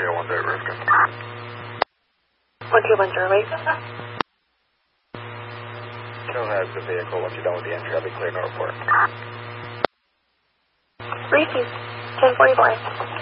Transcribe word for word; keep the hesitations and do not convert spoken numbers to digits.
Yeah, one day, Rivka. one two one Charlie. Kill has the vehicle. Once you're done with the entry, I'll be clear to report. Reese, ten forty-four.